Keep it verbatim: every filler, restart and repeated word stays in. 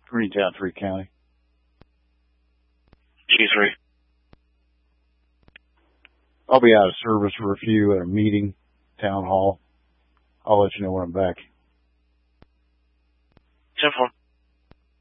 Greentown, Three County. G three. I'll be out of service for a few at a meeting, town hall. I'll let you know when I'm back. ten four.